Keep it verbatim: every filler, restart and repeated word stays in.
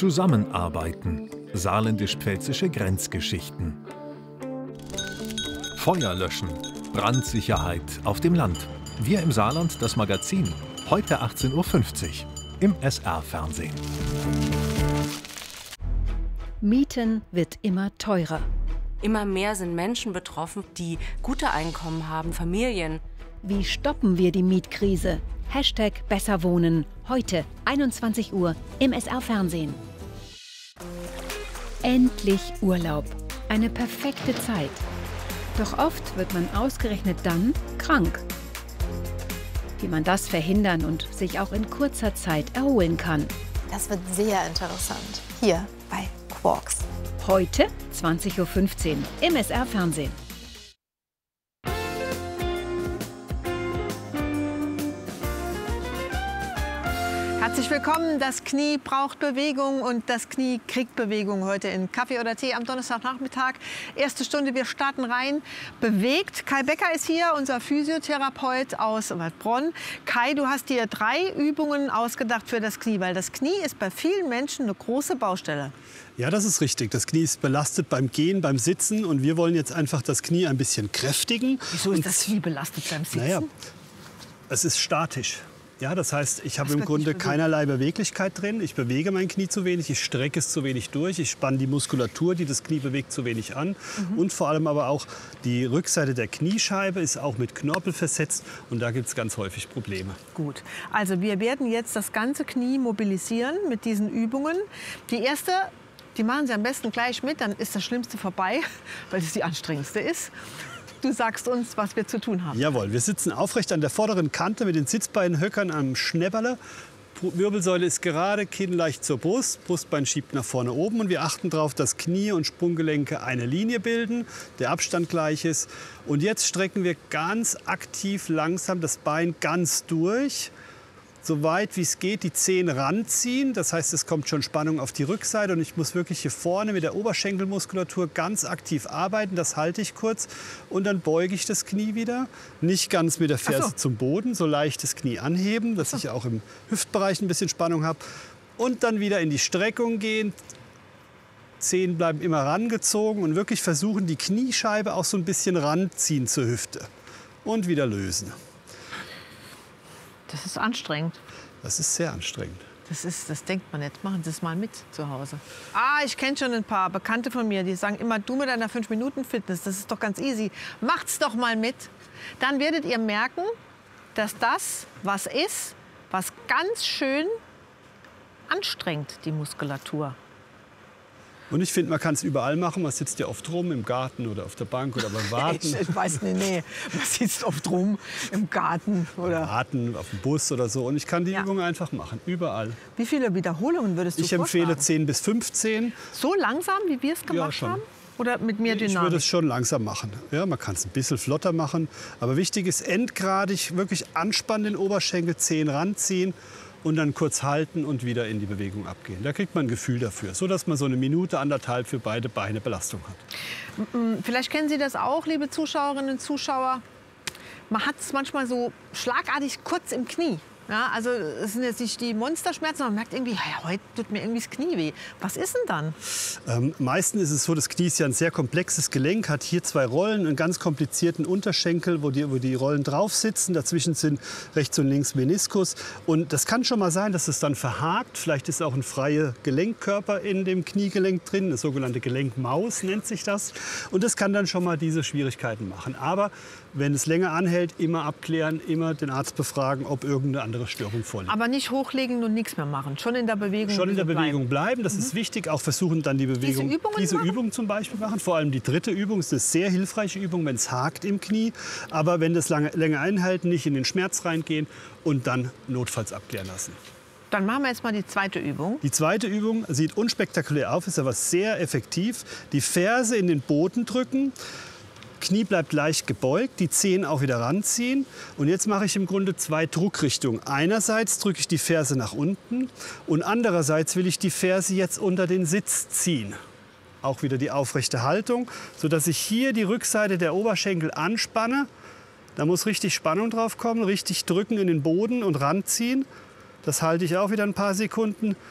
Zusammenarbeiten. Saarländisch-pfälzische Grenzgeschichten. Feuer löschen. Brandsicherheit auf dem Land. Wir im Saarland, das Magazin. Heute achtzehn Uhr fünfzig im S R-Fernsehen. Mieten wird immer teurer. Immer mehr sind Menschen betroffen, die gute Einkommen haben, Familien. Wie stoppen wir die Mietkrise? Hashtag besser wohnen. Heute, einundzwanzig Uhr, im S R-Fernsehen. Endlich Urlaub. Eine perfekte Zeit. Doch oft wird man ausgerechnet dann krank. Wie man das verhindern und sich auch in kurzer Zeit erholen kann. Das wird sehr interessant. Hier bei Quarks. Heute, zwanzig Uhr fünfzehn, im S R-Fernsehen. Herzlich willkommen. Das Knie braucht Bewegung und das Knie kriegt Bewegung heute in Kaffee oder Tee am Donnerstagnachmittag. Erste Stunde, wir starten rein. Bewegt. Kai Becker ist hier, unser Physiotherapeut aus Waldbronn. Kai, du hast dir drei Übungen ausgedacht für das Knie, weil das Knie ist bei vielen Menschen eine große Baustelle. Ja, das ist richtig. Das Knie ist belastet beim Gehen, beim Sitzen und wir wollen jetzt einfach das Knie ein bisschen kräftigen. Wieso ist das Knie belastet beim Sitzen? Naja, es ist statisch. Ja, das heißt, ich habe im Grunde keinerlei Beweglichkeit drin. Ich bewege mein Knie zu wenig, ich strecke es zu wenig durch, ich spanne die Muskulatur, die das Knie bewegt, zu wenig an. Mhm. Und vor allem aber auch die Rückseite der Kniescheibe ist auch mit Knorpel versetzt und da gibt es ganz häufig Probleme. Gut, also wir werden jetzt das ganze Knie mobilisieren mit diesen Übungen. Die erste, die machen Sie am besten gleich mit, dann ist das Schlimmste vorbei, weil es die anstrengendste ist. Du sagst uns, was wir zu tun haben. Jawohl, wir sitzen aufrecht an der vorderen Kante mit den Sitzbeinhöckern am Schnäpperle. Wirbelsäule ist gerade, Kinn leicht zur Brust, Brustbein schiebt nach vorne oben und wir achten darauf, dass Knie und Sprunggelenke eine Linie bilden, der Abstand gleich ist. Und jetzt strecken wir ganz aktiv langsam das Bein ganz durch, so weit wie es geht, die Zehen ranziehen. Das heißt, es kommt schon Spannung auf die Rückseite und ich muss wirklich hier vorne mit der Oberschenkelmuskulatur ganz aktiv arbeiten. Das halte ich kurz und dann beuge ich das Knie wieder. Nicht ganz mit der Ferse so zum Boden, so leicht das Knie anheben, dass ich auch im Hüftbereich ein bisschen Spannung habe. Und dann wieder in die Streckung gehen. Zehen bleiben immer rangezogen und wirklich versuchen, die Kniescheibe auch so ein bisschen ranziehen zur Hüfte. Und wieder lösen. Das ist anstrengend. Das ist sehr anstrengend. Das, ist, das denkt man nicht. Machen Sie es mal mit zu Hause. Ah, ich kenne schon ein paar Bekannte von mir, die sagen immer, du mit deiner fünf Minuten Fitness, das ist doch ganz easy. Macht's doch mal mit. Dann werdet ihr merken, dass das was ist, was ganz schön anstrengt, die Muskulatur. Und ich finde, man kann es überall machen. Man sitzt ja oft rum, im Garten oder auf der Bank oder beim Warten. Ich, ich weiß nicht, nee. Man sitzt oft rum, im Garten oder... Warten, auf dem Bus oder so. Und ich kann die ja. Übung einfach machen, überall. Wie viele Wiederholungen würdest du Ich vorschlagen? empfehle zehn bis fünfzehn. So langsam, wie wir es gemacht ja, schon. haben? Oder mit mehr Dynamik? Ich würde es schon langsam machen. Ja, man kann es ein bisschen flotter machen. Aber wichtig ist, endgradig wirklich anspannen den Oberschenkel, Zehen ranziehen. Und dann kurz halten und wieder in die Bewegung abgehen. Da kriegt man ein Gefühl dafür, so dass man so eine Minute, anderthalb für beide Beine Belastung hat. Vielleicht kennen Sie das auch, liebe Zuschauerinnen und Zuschauer. Man hat es manchmal so schlagartig kurz im Knie. Ja, also es sind jetzt nicht die Monsterschmerzen, man merkt irgendwie, hey, heute tut mir irgendwie das Knie weh. Was ist denn dann? Ähm, meistens ist es so, das Knie ist ja ein sehr komplexes Gelenk, hat hier zwei Rollen, einen ganz komplizierten Unterschenkel, wo die, wo die Rollen drauf sitzen. Dazwischen sind rechts und links Meniskus. Und das kann schon mal sein, dass es dann verhakt. Vielleicht ist auch ein freier Gelenkkörper in dem Kniegelenk drin, eine sogenannte Gelenkmaus nennt sich das. Und das kann dann schon mal diese Schwierigkeiten machen. Aber wenn es länger anhält, immer abklären, immer den Arzt befragen, ob irgendeine andere Störung vorliegt. Aber nicht hochlegen und nichts mehr machen, schon in der Bewegung Schon in der bleiben. Bewegung bleiben, das mhm. ist wichtig. Auch versuchen dann die Bewegung, diese, Übungen diese machen? Übung zum Beispiel machen. Vor allem die dritte Übung ist eine sehr hilfreiche Übung, wenn es hakt im Knie. Aber wenn das lange, länger einhalten, nicht in den Schmerz reingehen und dann notfalls abklären lassen. Dann machen wir jetzt mal die zweite Übung. Die zweite Übung sieht unspektakulär aus, ist aber sehr effektiv. Die Ferse in den Boden drücken. Knie bleibt leicht gebeugt, die Zehen auch wieder ranziehen. Und jetzt mache ich im Grunde zwei Druckrichtungen. Einerseits drücke ich die Ferse nach unten und andererseits will ich die Ferse jetzt unter den Sitz ziehen. Auch wieder die aufrechte Haltung, sodass ich hier die Rückseite der Oberschenkel anspanne. Da muss richtig Spannung drauf kommen, richtig drücken in den Boden und ranziehen. Das halte ich auch wieder ein paar Sekunden.